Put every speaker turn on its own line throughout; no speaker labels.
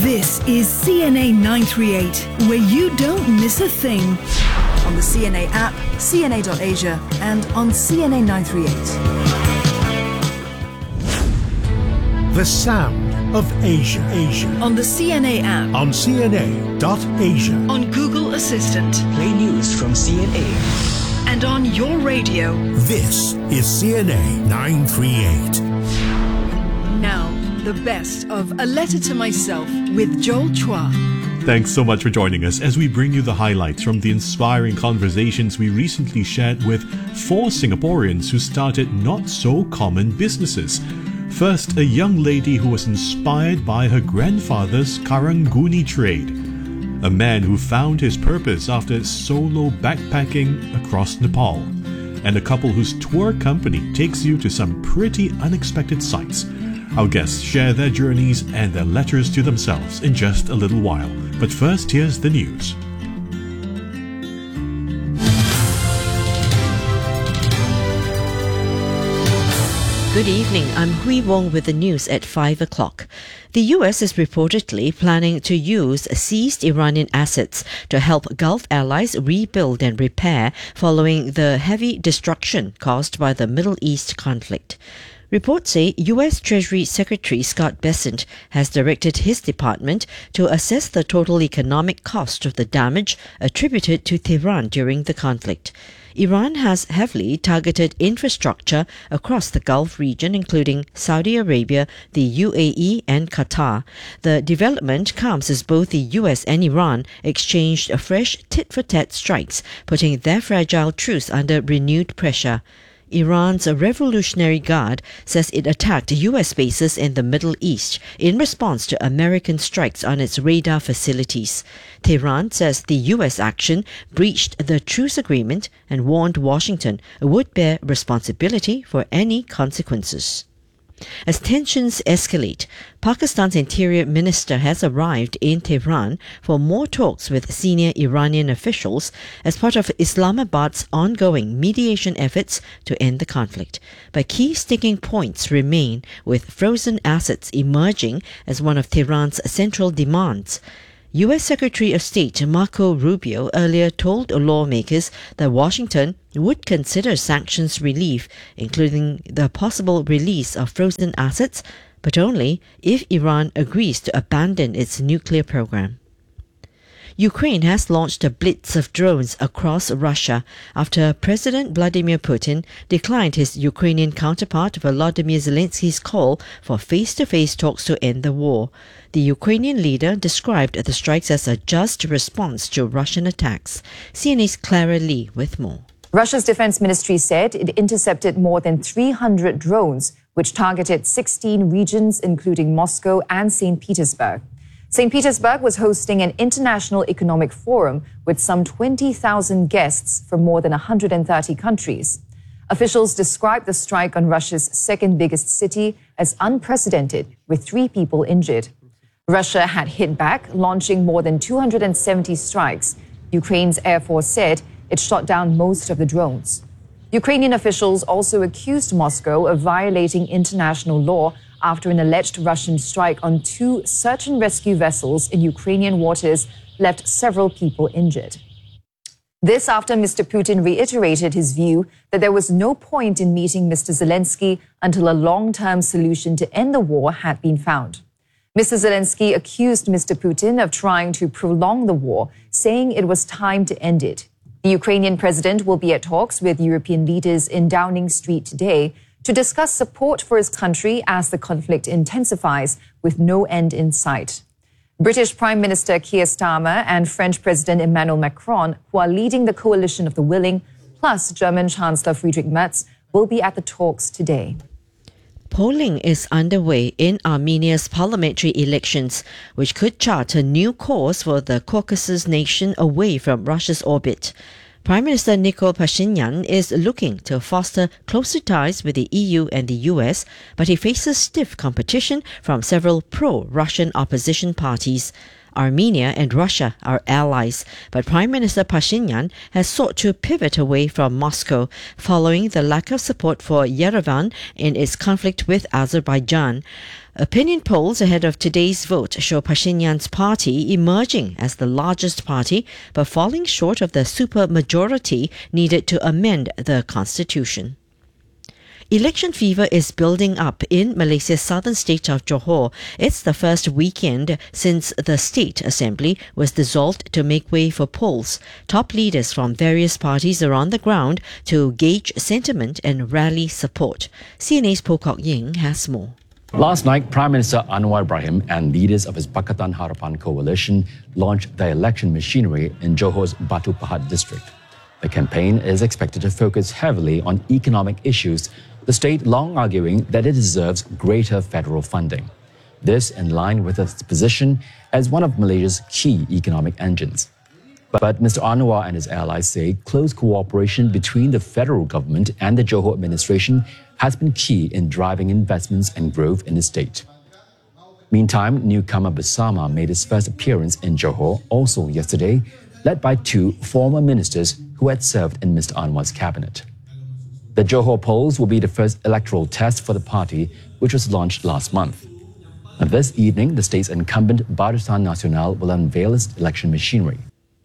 This is CNA 938, where you don't miss a thing.
On the CNA app, cna.asia, and on CNA 938.
The sound of Asia.
On the CNA app.
On cna.asia.
On Google Assistant.
Play news from CNA.
And on your radio.
This is CNA 938.
Now, the best of A Letter to Myself with Joel Chua.
Thanks so much for joining us as we bring you the highlights from the inspiring conversations we recently shared with 4 Singaporeans who started not-so-common businesses. First, a young lady who was inspired by her grandfather's Karang-Guni trade. A man who found his purpose after solo backpacking across Nepal. And a couple whose tour company takes you to some pretty unexpected sights. Our guests share their journeys and their letters to themselves in just a little while. But first, here's the news.
Good evening, I'm Hui Wong with the news at 5 o'clock. The US is reportedly planning to use seized Iranian assets to help Gulf allies rebuild and repair following the heavy destruction caused by the Middle East conflict. Reports say U.S. Treasury Secretary Scott Bessent has directed his department to assess the total economic cost of the damage attributed to Tehran during the conflict. Iran has heavily targeted infrastructure across the Gulf region, including Saudi Arabia, the UAE and Qatar. The development comes as both the US and Iran exchanged fresh tit-for-tat strikes, putting their fragile truce under renewed pressure. Iran's Revolutionary Guard says it attacked US bases in the Middle East in response to American strikes on its radar facilities. Tehran says the US action breached the truce agreement and warned Washington would bear responsibility for any consequences. As tensions escalate, Pakistan's Interior Minister has arrived in Tehran for more talks with senior Iranian officials as part of Islamabad's ongoing mediation efforts to end the conflict. But key sticking points remain, with frozen assets emerging as one of Tehran's central demands. U.S. Secretary of State Marco Rubio earlier told lawmakers that Washington would consider sanctions relief, including the possible release of frozen assets, but only if Iran agrees to abandon its nuclear program. Ukraine has launched a blitz of drones across Russia after President Vladimir Putin declined his Ukrainian counterpart Volodymyr Zelensky's call for face-to-face talks to end the war. The Ukrainian leader described the strikes as a just response to Russian attacks. CNA's Clara Lee with more.
Russia's defense ministry said it intercepted more than 300 drones, which targeted 16 regions, including Moscow and St. Petersburg. St. Petersburg was hosting an international economic forum with some 20,000 guests from more than 130 countries. Officials described the strike on Russia's second biggest city as unprecedented, with 3 people injured. Russia had hit back, launching more than 270 strikes. Ukraine's Air Force said it shot down most of the drones. Ukrainian officials also accused Moscow of violating international law after an alleged Russian strike on 2 search and rescue vessels in Ukrainian waters left several people injured. This after Mr. Putin reiterated his view that there was no point in meeting Mr. Zelensky until a long-term solution to end the war had been found. Mr. Zelensky accused Mr. Putin of trying to prolong the war, saying it was time to end it. The Ukrainian president will be at talks with European leaders in Downing Street today to discuss support for his country as the conflict intensifies with no end in sight. British Prime Minister Keir Starmer and French President Emmanuel Macron, who are leading the coalition of the willing, plus German Chancellor Friedrich Merz, will be at the talks today.
Polling is underway in Armenia's parliamentary elections, which could chart a new course for the Caucasus nation away from Russia's orbit. Prime Minister Nikol Pashinyan is looking to foster closer ties with the EU and the US, but he faces stiff competition from several pro-Russian opposition parties. Armenia and Russia are allies, but Prime Minister Pashinyan has sought to pivot away from Moscow following the lack of support for Yerevan in its conflict with Azerbaijan. Opinion polls ahead of today's vote show Pashinyan's party emerging as the largest party, but falling short of the supermajority needed to amend the constitution. Election fever is building up in Malaysia's southern state of Johor. It's the first weekend since the State Assembly was dissolved to make way for polls. Top leaders from various parties are on the ground to gauge sentiment and rally support. CNA's Po Kok Ying has more.
Last night, Prime Minister Anwar Ibrahim and leaders of his Pakatan Harapan coalition launched their election machinery in Johor's Batu Pahat district. The campaign is expected to focus heavily on economic issues, the state long arguing that it deserves greater federal funding. This in line with its position as one of Malaysia's key economic engines. But Mr. Anwar and his allies say close cooperation between the federal government and the Johor administration has been key in driving investments and growth in the state. Meantime, newcomer Bersama made its first appearance in Johor also yesterday, led by two former ministers who had served in Mr. Anwar's cabinet. The Johor polls will be the first electoral test for the party, which was launched last month. And this evening, the state's incumbent Barisan Nasional will unveil its election machinery.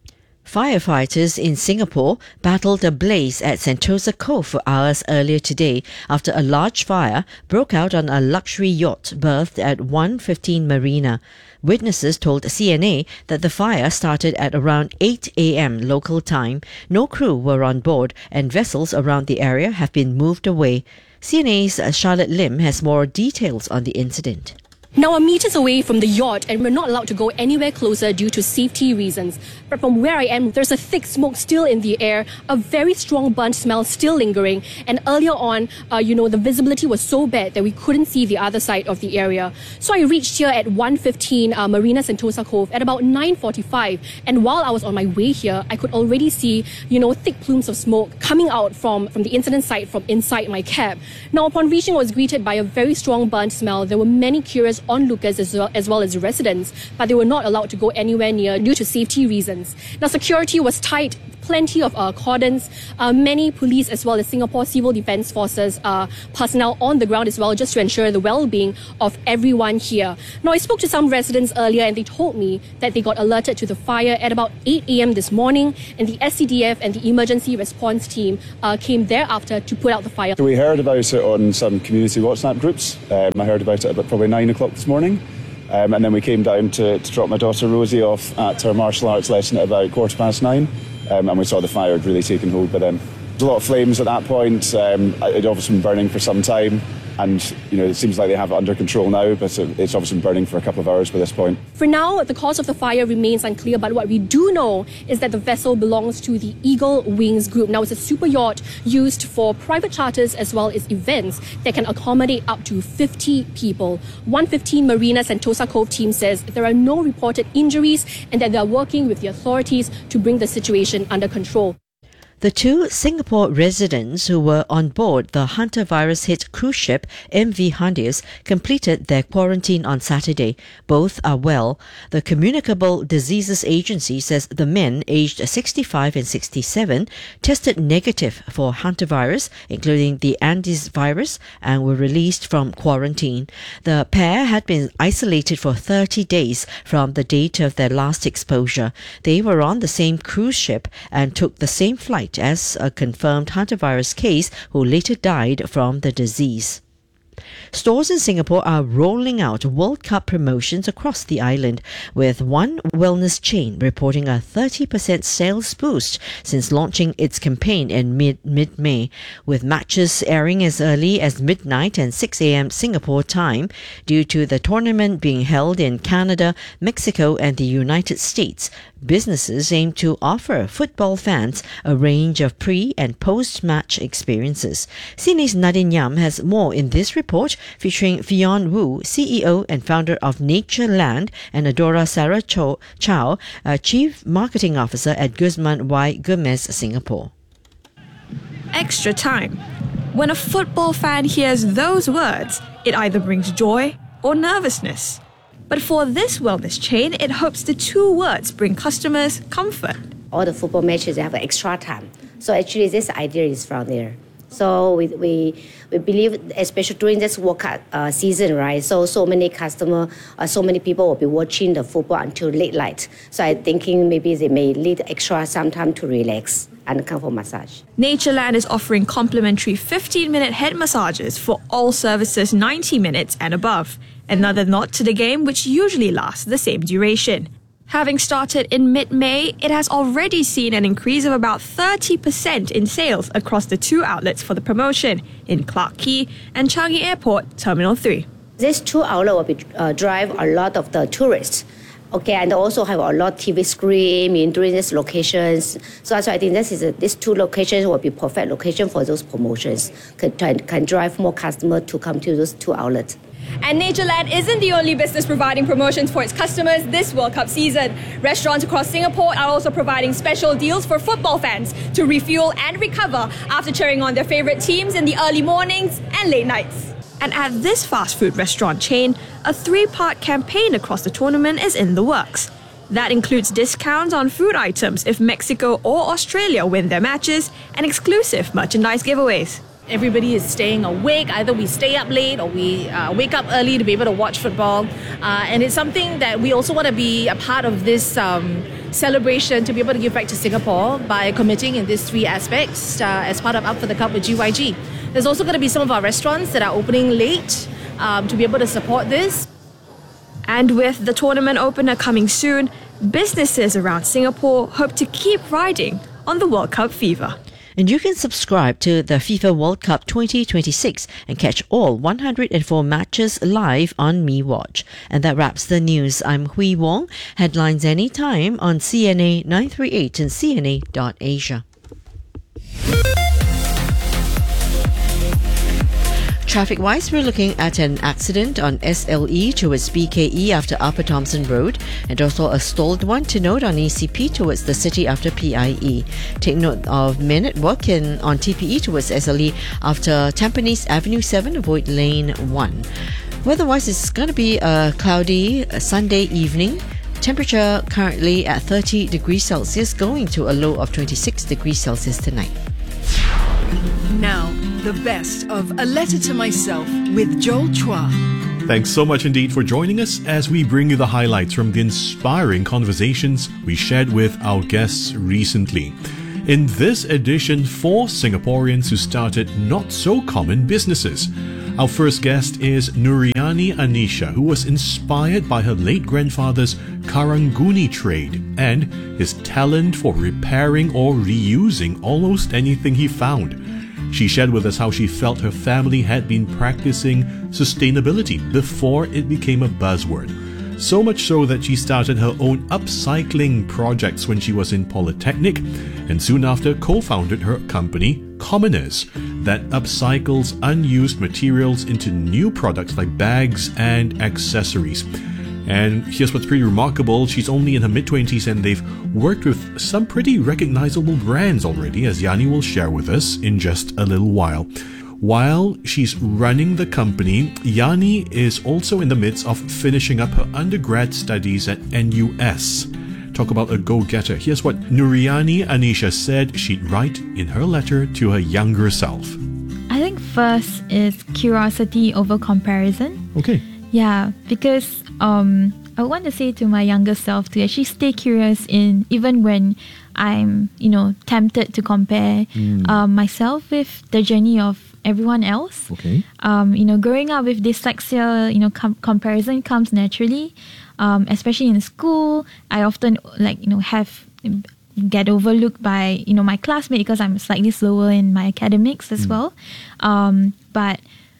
Firefighters in Singapore battled a blaze at Sentosa Cove for hours earlier today after a large fire broke out on a luxury yacht berthed at 1:15 Marina. Witnesses told CNA that the fire started at around 8 a.m. local time. No crew were on board and vessels around the area have been moved away. CNA's Charlotte Lim has more details on the incident.
Now, I'm meters away from the yacht and we're not allowed to go anywhere closer due to safety reasons. But from where I am, there's a thick smoke still in the air, a very strong burnt smell still lingering. And earlier on, the visibility was so bad that we couldn't see the other side of the area. So I reached here at 1:15 Marina Sentosa Cove at about 9:45. And while I was on my way here, I could already see, thick plumes of smoke coming out from the incident site from inside my cab. Now, upon reaching, I was greeted by a very strong burnt smell. There were many curious onlookers as well as residents, but they were not allowed to go anywhere near due to safety reasons. Now, security was tight, plenty of cordons, many police as well as Singapore Civil Defence Forces personnel on the ground as well, just to ensure the well-being of everyone here. Now, I spoke to some residents earlier and they told me that they got alerted to the fire at about 8 a.m. this morning, and the SCDF and the emergency response team came thereafter to put out the fire.
We heard about it on some community WhatsApp groups. I heard about it at probably 9 o'clock this morning. And then we came down to drop my daughter Rosie off at her martial arts lesson at about 9:15. And we saw the fire had really taken hold by then. There's a lot of flames at that point. It obviously been burning for some time. And, it seems like they have it under control now, but it's obviously been burning for a couple of hours by this point.
For now, the cause of the fire remains unclear, but what we do know is that the vessel belongs to the Eagle Wings Group. Now, it's a super yacht used for private charters as well as events that can accommodate up to 50 people. 1:15 Marina Sentosa Cove team says there are no reported injuries and that they are working with the authorities to bring the situation under control.
The two Singapore residents who were on board the hantavirus-hit cruise ship MV Handius completed their quarantine on Saturday. Both are well. The Communicable Diseases Agency says the men, aged 65 and 67, tested negative for hantavirus, including the Andes virus, and were released from quarantine. The pair had been isolated for 30 days from the date of their last exposure. They were on the same cruise ship and took the same flight as a confirmed hantavirus case who later died from the disease. Stores in Singapore are rolling out World Cup promotions across the island, with one wellness chain reporting a 30% sales boost since launching its campaign in mid-May, with matches airing as early as midnight and 6 a.m. Singapore time. Due to the tournament being held in Canada, Mexico and the United States, businesses aim to offer football fans a range of pre- and post-match experiences. CNA's Nadine Yam has more in this report, featuring Fionn Wu, CEO and founder of Nature Land, and Adora Sarah Chow, Chief Marketing Officer at Guzman Y Gomez Singapore.
Extra time. When a football fan hears those words, it either brings joy or nervousness. But for this wellness chain, it hopes the two words bring customers comfort.
All the football matches have extra time. So actually this idea is from there. So we believe, especially during this World Cup season, right? So many customers, so many people will be watching the football until late night. So I'm thinking maybe they may need extra some time to relax and come for massage.
Natureland is offering complimentary 15-minute head massages for all services 90 minutes and above. Another nod to the game, which usually lasts the same duration. Having started in mid-May, it has already seen an increase of about 30% in sales across the two outlets for the promotion in Clarke Quay and Changi Airport Terminal 3.
These two outlets will be, drive a lot of the tourists. Okay, and also have a lot of TV screen during these locations. So that's why I think these two locations will be perfect location for those promotions. Can drive more customers to come to those two outlets.
And Natureland isn't the only business providing promotions for its customers this World Cup season. Restaurants across Singapore are also providing special deals for football fans to refuel and recover after cheering on their favourite teams in the early mornings and late nights.
And at this fast food restaurant chain, a 3-part campaign across the tournament is in the works. That includes discounts on food items if Mexico or Australia win their matches and exclusive merchandise giveaways.
Everybody is staying awake. Either we stay up late or we wake up early to be able to watch football. And it's something that we also want to be a part of this celebration, to be able to give back to Singapore by committing in these 3 aspects as part of Up for the Cup with GYG. There's also going to be some of our restaurants that are opening late to be able to support this.
And with the tournament opener coming soon, businesses around Singapore hope to keep riding on the World Cup fever.
And you can subscribe to the FIFA World Cup 2026 and catch all 104 matches live on MeWatch. And that wraps the news. I'm Hui Wong. Headlines anytime on CNA 938 and CNA.Asia. Traffic-wise, we're looking at an accident on SLE towards BKE after Upper Thomson Road, and also a stalled one to note on ECP towards the city after PIE. Take note of minute work on TPE towards SLE after Tampines Avenue 7, avoid lane 1. Weather-wise, it's going to be a cloudy Sunday evening. Temperature currently at 30 degrees Celsius, going to a low of 26 degrees Celsius tonight.
Now, the best of A Letter to Myself with Joel Chua.
Thanks so much indeed for joining us as we bring you the highlights from the inspiring conversations we shared with our guests recently. In this edition, 4 Singaporeans who started not-so-common businesses. Our first guest is Nuriani Anisha, who was inspired by her late grandfather's Karanguni trade and his talent for repairing or reusing almost anything he found. She shared with us how she felt her family had been practicing sustainability before it became a buzzword. So much so that she started her own upcycling projects when she was in Polytechnic, and soon after co-founded her company, Commoners, that upcycles unused materials into new products like bags and accessories. And here's what's pretty remarkable, she's only in her mid-20s and they've worked with some pretty recognizable brands already, as Yani will share with us in just a little while. While she's running the company, Yani is also in the midst of finishing up her undergrad studies at NUS. Talk about a go-getter. Here's what Nuriani Anisha said she'd write in her letter to her younger self.
I think first is curiosity over comparison.
Okay.
Yeah, because I want to say to my younger self to actually stay curious even when I'm, tempted to compare myself with the journey of everyone else.
Okay.
Growing up with dyslexia, comparison comes naturally. Especially in school, I often get overlooked by my classmate because I'm slightly slower in my academics as well. But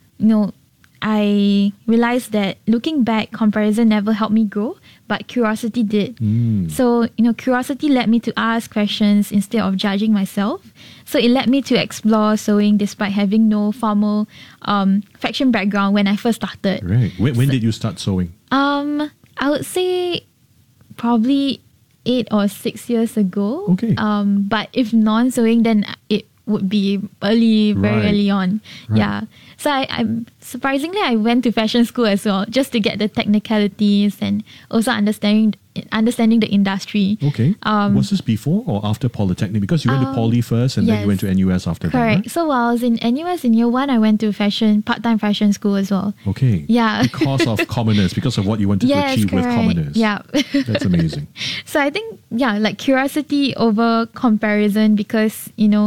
I realized that looking back, comparison never helped me grow, but curiosity did. So, curiosity led me to ask questions instead of judging myself. So it led me to explore sewing despite having no formal fashion background when I first started.
Right. When did you start sewing?
I would say probably 8 or 6 years ago.
Okay.
But if non-sewing, then it would be very
Right.
early on.
Right.
Yeah. So I'm surprisingly, I went to fashion school as well, just to get the technicalities and also understanding the industry.
Okay. Was this before or after Polytechnic? Because you went to Poly first and then you went
yes.
to NUS after that,
Correct.
right?
So while I was in NUS in year 1, I went to part-time fashion school as well.
Okay.
Yeah.
Because of Commoners, because of what you wanted to
Yes,
achieve with
correct.
Commoners.
Yeah.
That's amazing.
So I think, like curiosity over comparison, because,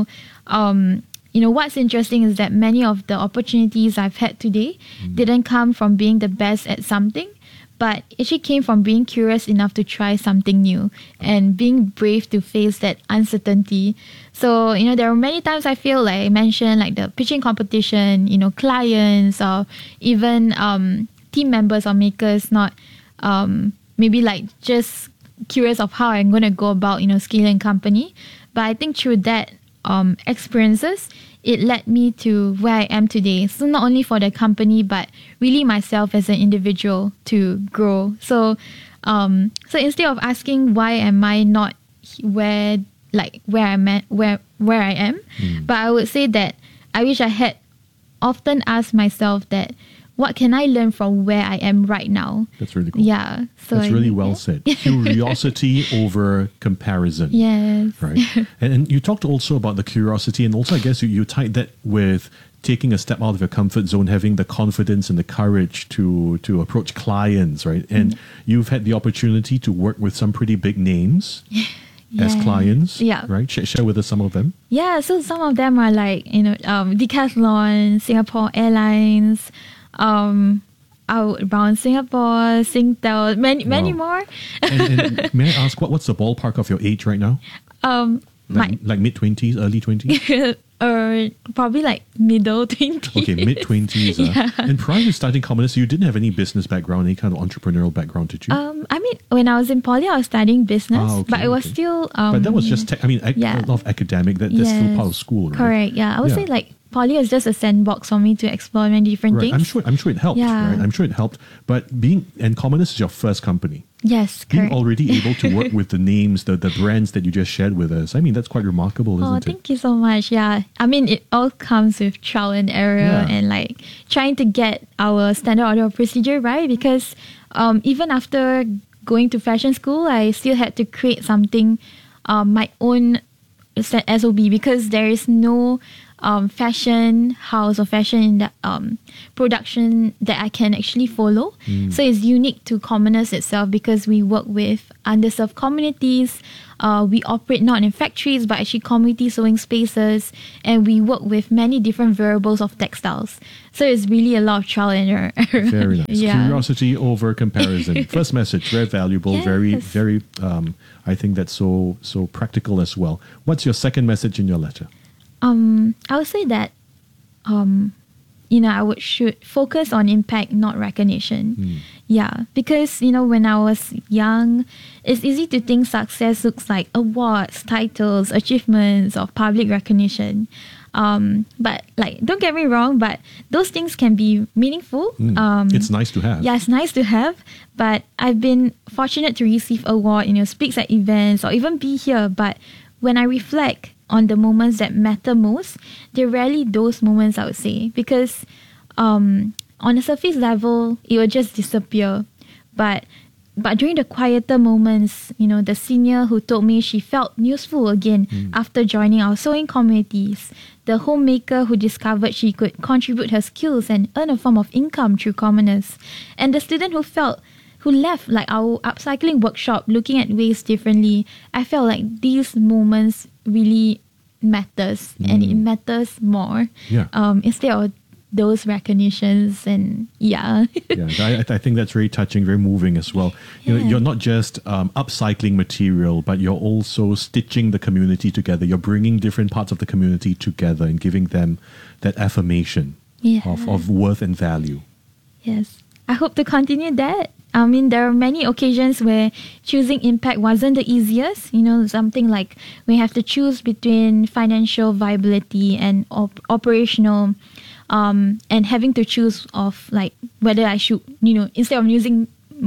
what's interesting is that many of the opportunities I've had today didn't come from being the best at something, but actually came from being curious enough to try something new and being brave to face that uncertainty. So, there are many times I feel like I mentioned, like the pitching competition, clients or even team members or makers not maybe like just curious of how I'm going to go about, scaling company. But I think through that experiences, it led me to where I am today. So not only for the company, but really myself as an individual to grow. So instead of asking why am I not where I'm at, where I am, but I would say that I wish I had often asked myself that what can I learn from where I am right now?
That's really cool.
Yeah. So
That's really well said. Curiosity over comparison.
Yes.
Right. And you talked also about the curiosity, and also I guess you tied that with taking a step out of your comfort zone, having the confidence and the courage to approach clients, right? And you've had the opportunity to work with some pretty big names as clients, right? Share with us some of them.
Yeah, so some of them are like, Decathlon, Singapore Airlines, Outbound Singapore, Singtel, many more.
and may I ask, what's the ballpark of your age right now? Like mid-20s, early 20s?
Or probably like middle 20s.
Okay, mid-20s.
Yeah.
And prior to starting Commoners, you didn't have any business background, any kind of entrepreneurial background, did you?
I mean, when I was in poly, I was studying business, but it was still...
but that was just, a lot of academic, that's still part of school, right?
Correct, yeah. I would say like poly is just a sandbox for me to explore many different things.
I'm sure it helped, right? I'm sure it helped. But Commoners is your first company.
Yes,
being
correct.
already able to work with the names, the brands that you just shared with us, I mean, that's quite remarkable, isn't it?
Thank you so much. Yeah. I mean, it all comes with trial and error and like trying to get our standard order of procedure right, because even after going to fashion school, I still had to create something, my own SOP, because there is no fashion house or fashion production that I can actually follow. So it's unique to Commoners itself because we work with underserved communities. We operate not in factories but actually community sewing spaces, and we work with many different variables of textiles. So it's really a lot of trial and error.
Very nice. Curiosity over comparison. First message, very valuable, very, I think that's so practical as well. What's your second message in your letter?
I would say that, I should focus on impact, not recognition. Yeah, because, when I was young, it's easy to think success looks like awards, titles, achievements, or public recognition. But don't get me wrong, but those things can be meaningful.
It's nice to have.
Yeah, it's nice to have. But I've been fortunate to receive award, speaks at events or even be here. But when I reflect on the moments that matter most, they're rarely those moments, I would say, because on a surface level, it will just disappear. But during the quieter moments, the senior who told me she felt useful again after joining our sewing communities, the homemaker who discovered she could contribute her skills and earn a form of income through Commoners, and the student who left like our upcycling workshop looking at waste differently, I felt like these moments really matters, and it matters more instead of those recognitions. And I
think that's very touching, very moving as well. You're not just upcycling material, but you're also stitching the community together. You're bringing different parts of the community together and giving them that affirmation of worth and value.
Yes, I hope to continue that. I mean, there are many occasions where choosing impact wasn't the easiest. Something like we have to choose between financial viability and operational, and having to choose of like whether I should, instead of using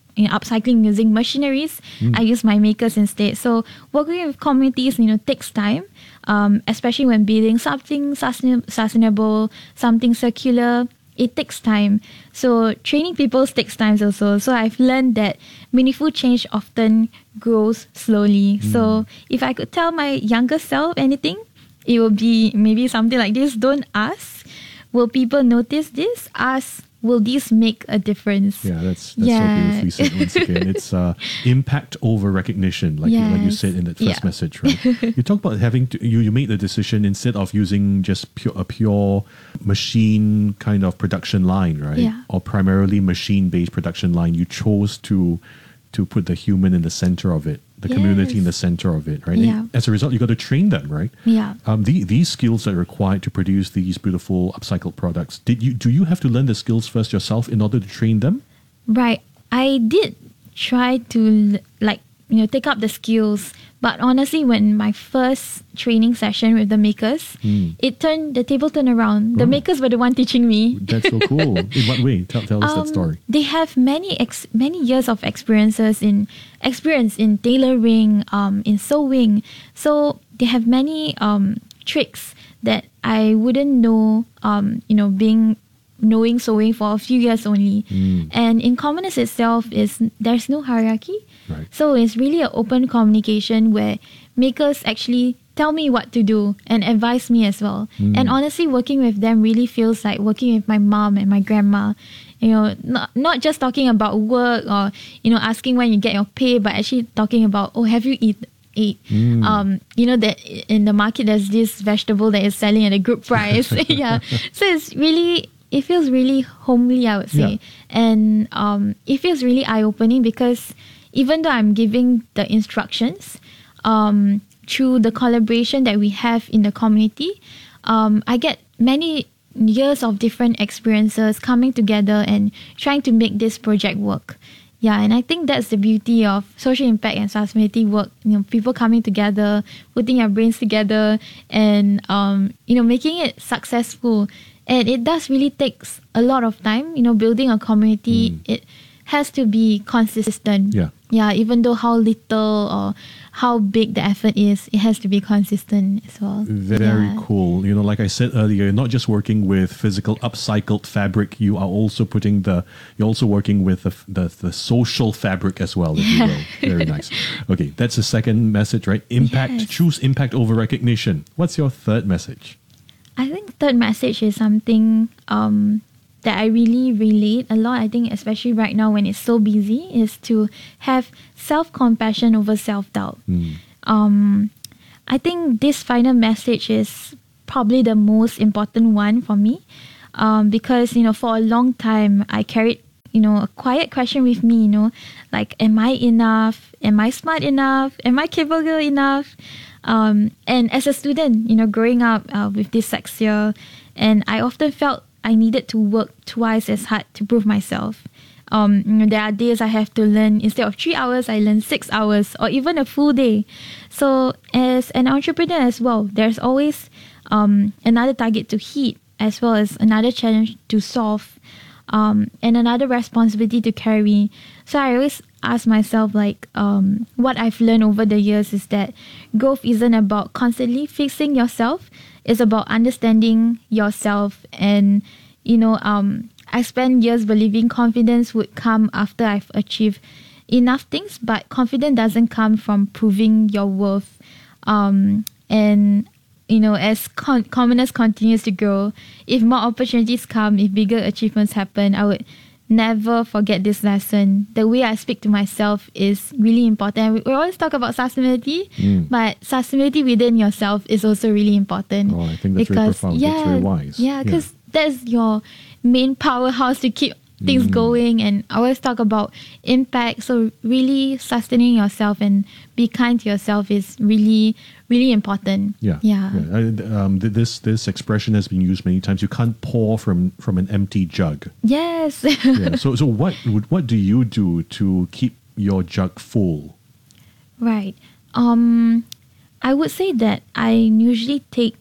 upcycling using machineries, I use my makers instead. So working with communities, takes time, especially when building something sustainable, something circular. It takes time. So training people takes time also. So I've learned that meaningful change often grows slowly. So if I could tell my younger self anything, it would be maybe something like this. Don't ask, will people notice this? Ask, will this make a difference?
Yeah, that's so beautifully said once again. It's impact over recognition, like you said in that first message, right? You talk about having to, you made the decision instead of using just a pure machine kind of production line, right?
Yeah.
Or primarily machine-based production line. You chose to put the human in the center of it, the community in the center of it, right?
Yeah.
And as a result, you got to train them, right?
Yeah.
These skills that are required to produce these beautiful upcycled products, do you have to learn the skills first yourself in order to train them?
Right. I did try to take up the skills, but honestly, when my first training session with the makers, the table turned around. The makers were the one teaching me.
That's so cool. In what way? Tell us that story.
They have many years of experience in tailoring, in sewing. So they have many tricks that I wouldn't know. Knowing sewing for a few years only. And in Commoners itself, there's no hierarchy.
Right.
So it's really an open communication where makers actually tell me what to do and advise me as well. And honestly, working with them really feels like working with my mom and my grandma. Not just talking about work or asking when you get your pay, but actually talking about, have you eaten? That in the market there's this vegetable that is selling at a good price. So it feels really homely, I would say. And it feels really eye-opening because even though I'm giving the instructions through the collaboration that we have in the community, I get many years of different experiences coming together and trying to make this project work. Yeah, and I think that's the beauty of social impact and sustainability work. People coming together, putting their brains together, and making it successful. And it does really takes a lot of time. Building a community, it has to be consistent. Yeah, even though how little or how big the effort is, it has to be consistent as well.
Very cool. Like I said earlier, you're not just working with physical upcycled fabric. You are also you're also working with the social fabric as well, if you will. Very nice. Okay, that's the second message, right? Impact.
Yes.
Choose impact over recognition. What's your third message?
I think third message is something that I really relate a lot. I think especially right now when it's so busy, is to have self-compassion over self-doubt. I think this final message is probably the most important one for me because, for a long time I carried, a quiet question with me, like, am I enough? Am I smart enough? Am I capable enough? And as a student, growing up with dyslexia, and I often felt I needed to work twice as hard to prove myself. There are days I have to learn, instead of 3 hours, I learn 6 hours or even a full day. So as an entrepreneur as well, there's always another target to hit, as well as another challenge to solve, and another responsibility to carry. So I always ask myself, what I've learned over the years is that growth isn't about constantly fixing yourself. It's about understanding yourself. And, I spent years believing confidence would come after I've achieved enough things, but confidence doesn't come from proving your worth. As Commoners continues to grow, if more opportunities come, if bigger achievements happen, I would never forget this lesson. The way I speak to myself is really important. We always talk about sustainability, but sustainability within yourself is also really important.
Oh, I think that's very profound. That's very wise.
Yeah, because that's your main powerhouse to keep things going. And I always talk about impact. So really sustaining yourself and be kind to yourself is really, really important.
This expression has been used many times. You can't pour from an empty jug.
Yes.
So what do you do to keep your jug full?
Right. I would say that I usually take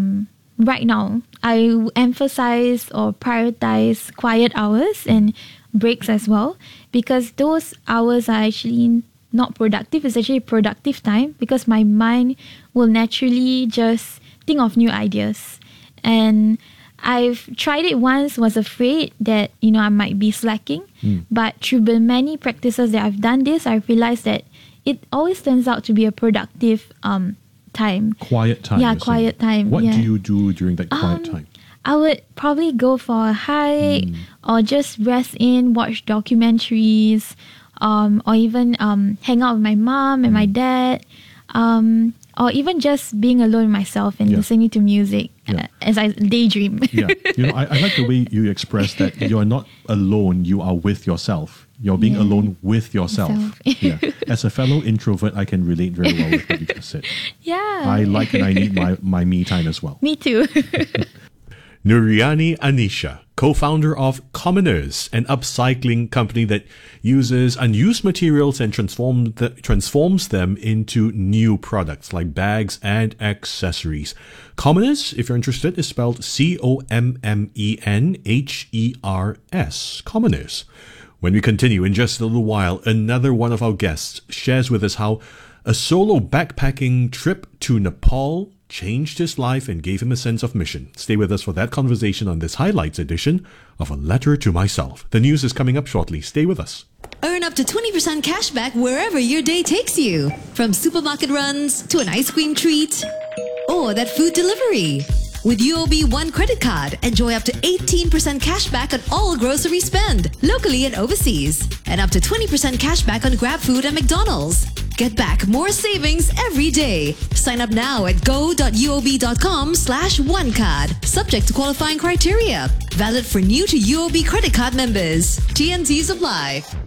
right now, I emphasize or prioritize quiet hours and breaks as well, because those hours are actually not productive. It's actually productive time because my mind will naturally just think of new ideas. And I've tried it once, was afraid that, I might be slacking. But through the many practices that I've done this, I've realized that it always turns out to be a productive time.
Quiet time.
Yeah, quiet time.
What do you do during that quiet time?
I would probably go for a hike or just rest in, watch documentaries, or even hang out with my mom and my dad, or even just being alone with myself and listening to music as I daydream.
I like the way you express that you're not alone, you are with yourself. You're being alone with yourself. As a fellow introvert, I can relate very well with what you just said. I like and I need my me time as well.
Me too.
Nuriani Anisha, co-founder of Commoners, an upcycling company that uses unused materials and transforms them into new products like bags and accessories. Commoners, if you're interested, is spelled Commenhers. Commoners. When we continue in just a little while, another one of our guests shares with us how a solo backpacking trip to Nepal changed his life and gave him a sense of mission. Stay with us for that conversation on this highlights edition of A Letter to Myself. The news is coming up shortly. Stay with us.
Earn up to 20% cash back wherever your day takes you. From supermarket runs to an ice cream treat or that food delivery. With UOB One credit card, enjoy up to 18% cash back on all grocery spend, locally and overseas. And up to 20% cash back on Grab Food and McDonald's. Get back more savings every day. Sign up now at go.uob.com/onecard. Subject to qualifying criteria. Valid for new to UOB credit card members. TNCs apply.